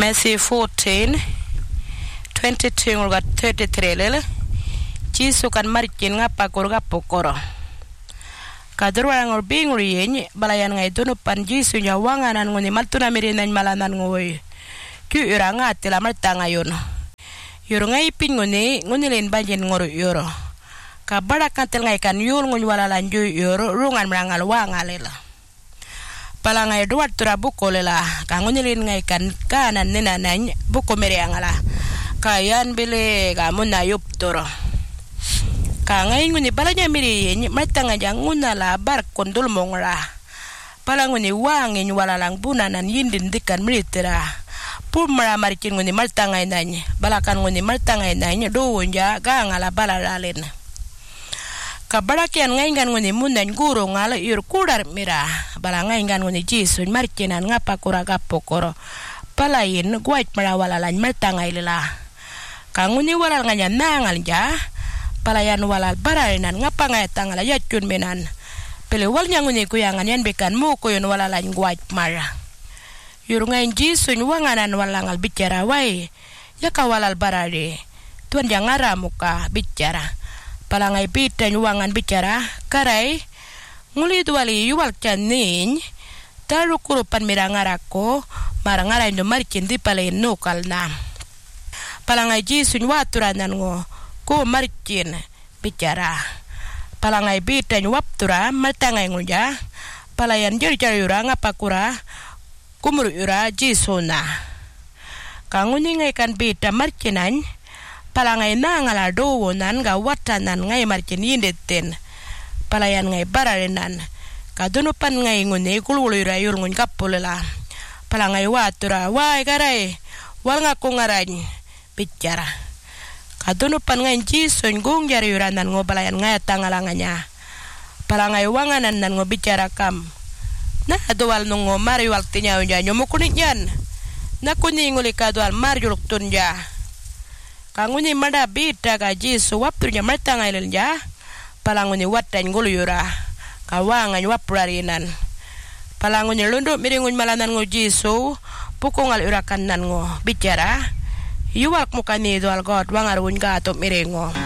Matthew 14:22 ngulga 33 lele Jisu kan maricin ngapa kurga pokoro kadurwa ngor binguri yenye balayan ngai tunu pan Jisu nyawanganan nguni maltuna mirinan malanan ngoy ku uranga tila martanga yono yoro ngai pin nguni len banjen ngoro yoro kabara kantel ngai kan yul ngun wala lanju yoro rungan merangal wangalela palangai duat tura buko lela kangunilin ngai kan kanan nena nanya buko meriangala kayan bele kamu nayup toro kangai nguni balanya miri matanga janguna la bar kondul mongra palanguni wangin walalang bunanan yindin dikan militera pumra marikin nguni maltangai nanya balakan nguni maltangai nanya doonja gangala balalalen kabarakian ngaingan nguni mundan guru ngala yur kudar mira balangai ngan nguni Jisu marcinan ngapa kuraga pokoro palain guait merawalalan mertangai lela kanguni walal nganya nangal ja palayan walal bararinan ngapa ngai tangala yacun menan pele walnya nguni kuyangan yan bekan mu kuyun walalan guait mara yur ngain Jisu wanganan walangal bicara wai yaka walal barari tuan jangara muka bicara palangai pita nyuangan bicara karai nguli duali yuwal canin taru kurupan mirangarako marangarai no maricin di palain nukal na palangai Jisu nyuaturanan ngo ko maricin bicara palangai pita nyuaptura maltangai nguja palayan jari yura ngapakura kumuru yura Jisu na kanguni ngai kan pita maricinan palangai nangala dowonan ga watanan ngai marcin yindeten palayan ngai bararenan kadunupan ngai ngune kululira yul ngun kapulela palangai watura wai garai wal ngaku ngarany bicara kadunupan ngai Jisu ngung jari yuranan ngo palayan ngai tangalanganya palangai wanganan nan ngo bicara kam na adual nungo mari waktinya unja nyomukunityan na kuni nguli kadual marjuluk tunja kanguni mada bita ka Jisu waptunya martangai lelja palanguni watan guluyura kawangan waprarinan palanguni lunduk miringun malanan ngo Jisu pukungal urakan nan ngo bicara yuwak mukani doal god wangarun gato miringo